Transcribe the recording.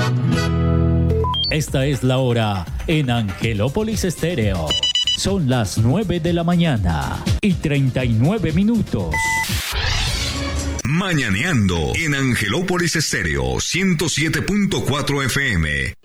Esta es la hora en Angelópolis Estéreo. Son las 9 de la mañana y 39 minutos. Mañaneando en Angelópolis Estéreo 107.4 FM.